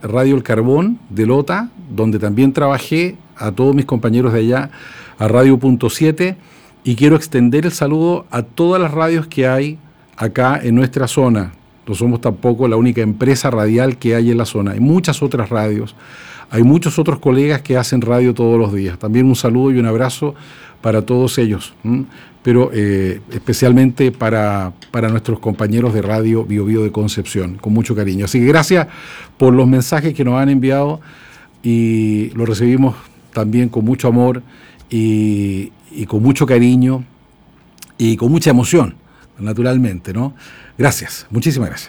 Radio El Carbón de Lota, donde también trabajé, a todos mis compañeros de allá, a Radio Punto 7, y quiero extender el saludo a todas las radios que hay acá en nuestra zona. No somos tampoco la única empresa radial que hay en la zona, hay muchas otras radios, hay muchos otros colegas que hacen radio todos los días. También un saludo y un abrazo para todos ellos, pero especialmente para nuestros compañeros de Radio Bio Bio de Concepción, con mucho cariño. Así que gracias por los mensajes que nos han enviado y los recibimos también con mucho amor y con mucho cariño y con mucha emoción, naturalmente, ¿no? Gracias, muchísimas gracias.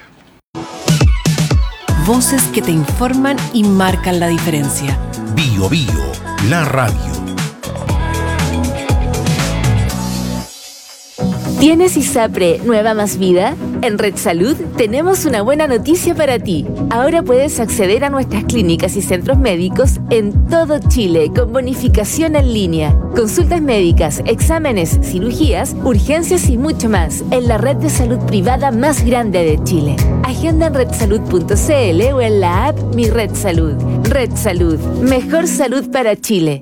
Voces que te informan y marcan la diferencia. Bio Bio, la radio. ¿Tienes ISAPRE Nueva Más Vida? En Red Salud tenemos una buena noticia para ti. Ahora puedes acceder a nuestras clínicas y centros médicos en todo Chile con bonificación en línea. Consultas médicas, exámenes, cirugías, urgencias y mucho más en la red de salud privada más grande de Chile. Agenda en redsalud.cl o en la app Mi Red Salud. Red Salud, mejor salud para Chile.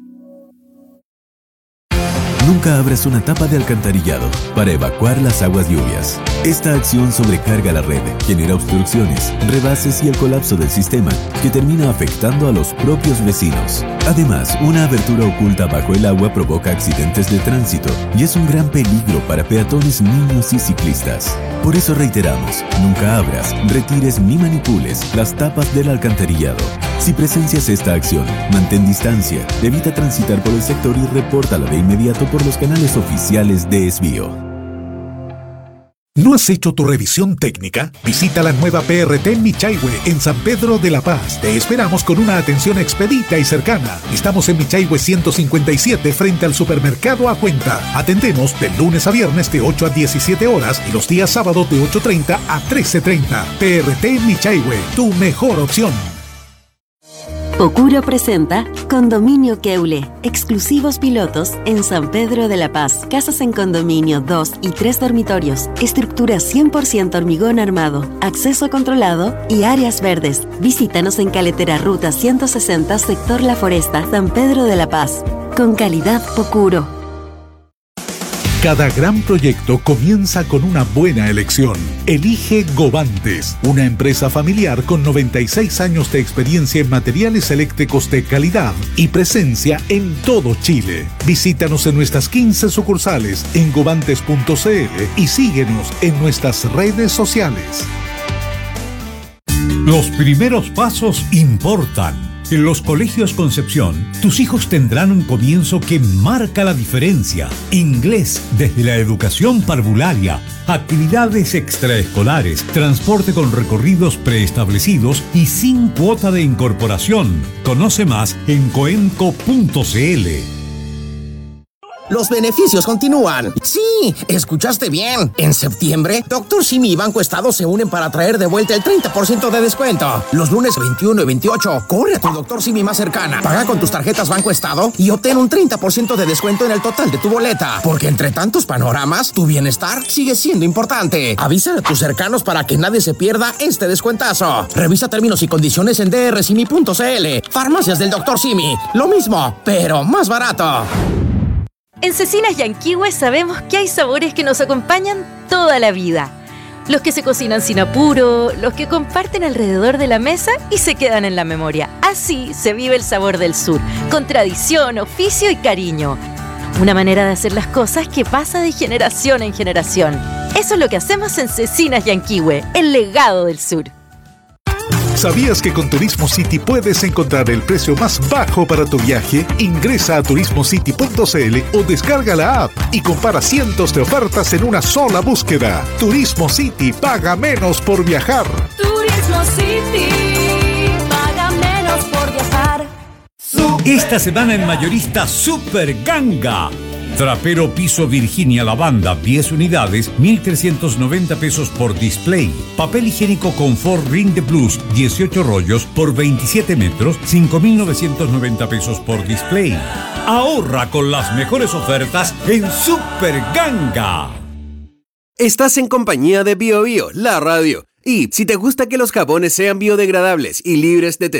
Nunca abras una tapa de alcantarillado para evacuar las aguas lluvias. Esta acción sobrecarga la red, genera obstrucciones, rebases y el colapso del sistema, que termina afectando a los propios vecinos. Además, una abertura oculta bajo el agua provoca accidentes de tránsito y es un gran peligro para peatones, niños y ciclistas. Por eso reiteramos, nunca abras, retires ni manipules las tapas del alcantarillado. Si presencias esta acción, mantén distancia, evita transitar por el sector y repórtala de inmediato por los canales oficiales de Esbio. ¿No has hecho tu revisión técnica? Visita la nueva PRT en Michaihue, en San Pedro de la Paz. Te esperamos con una atención expedita y cercana. Estamos en Michaihue 157 frente al supermercado A Cuenta. Atendemos de lunes a viernes de 8 a 17 horas y los días sábados de 8:30 a 13:30. PRT en Michaihue, tu mejor opción. Pocuro presenta Condominio Keule, exclusivos pilotos en San Pedro de la Paz. Casas en condominio 2 y 3 dormitorios, estructura 100% hormigón armado, acceso controlado y áreas verdes. Visítanos en Caletera Ruta 160, sector La Foresta, San Pedro de la Paz. Con calidad Pocuro. Cada gran proyecto comienza con una buena elección. Elige Govantes, una empresa familiar con 96 años de experiencia en materiales eléctricos de calidad y presencia en todo Chile. Visítanos en nuestras 15 sucursales en govantes.cl y síguenos en nuestras redes sociales. Los primeros pasos importan. En los colegios Concepción, tus hijos tendrán un comienzo que marca la diferencia. Inglés desde la educación parvularia, actividades extraescolares, transporte con recorridos preestablecidos y sin cuota de incorporación. Conoce más en coenco.cl. Los beneficios continúan. Sí, escuchaste bien. En septiembre, Dr. Simi y Banco Estado se unen para traer de vuelta el 30% de descuento. Los lunes 21 y 28, corre a tu Dr. Simi más cercana. Paga con tus tarjetas Banco Estado y obtén un 30% de descuento en el total de tu boleta. Porque entre tantos panoramas, tu bienestar sigue siendo importante. Avisa a tus cercanos para que nadie se pierda este descuentazo. Revisa términos y condiciones en drsimi.cl. Farmacias del Dr. Simi. Lo mismo, pero más barato. En Cecinas Yanquihue sabemos que hay sabores que nos acompañan toda la vida. Los que se cocinan sin apuro, los que comparten alrededor de la mesa y se quedan en la memoria. Así se vive el sabor del sur, con tradición, oficio y cariño. Una manera de hacer las cosas que pasa de generación en generación. Eso es lo que hacemos en Cecinas Yanquihue, el legado del sur. ¿Sabías que con Turismo City puedes encontrar el precio más bajo para tu viaje? Ingresa a turismocity.cl o descarga la app y compara cientos de ofertas en una sola búsqueda. Turismo City, paga menos por viajar. Turismo City, paga menos por viajar. Esta semana en Mayorista Super Ganga. Trapero piso Virginia Lavanda, 10 unidades, 1,390 pesos por display. Papel higiénico Confort Ring de Plus, 18 rollos por 27 metros, 5,990 pesos por display. Ahorra con las mejores ofertas en Super Ganga. Estás en compañía de Bio Bio, la radio. Y si te gusta que los jabones sean biodegradables y libres de